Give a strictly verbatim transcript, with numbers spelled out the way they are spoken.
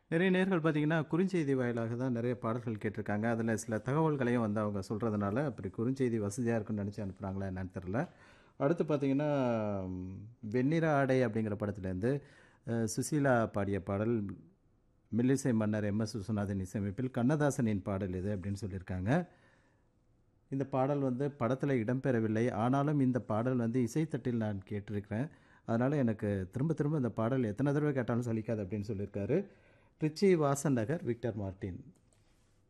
நிறைய நேர்கள் பார்த்தீங்கன்னா, குறுஞ்செய்தி வாயிலாக தான் நிறைய பாடல்கள் கேட்டிருக்காங்க. அதில சில தகவல்களையும் வந்து அவங்க சொல்றதுனால, அப்படி குறுஞ்செய்தி வசதியா இருக்குன்னு நெனச்சு அனுப்புனாங்களா என்னன்னு தெரியல. அடுத்து பார்த்தீங்கன்னா, ம் "வெண்ணிற ஆடை" அப்படிங்கிற படத்துலேருந்து அ சுசீலா பாடிய பாடல், மெல்லிசை மன்னர் எம்.எஸ். விஸ்வநாதன் இசையமைப்பில் கண்ணதாசனின் பாடல் இது அப்படின்னு சொல்லியிருக்காங்க. இந்த பாடல் வந்து படத்தில இடம்பெறவில்லை. ஆனாலும் இந்த பாடல் வந்து இசைத்தட்டில் நான் கேட்டிருக்கிறேன். அதனால எனக்கு திரும்ப திரும்ப இந்த பாடல் எத்தன தடவ கேட்டாலும் சலிக்காது அப்படின்னு சொல்லியிருக்காரு. ட்ரிச்சி வாசன் நகர், விக்டர் மார்ட்டின்.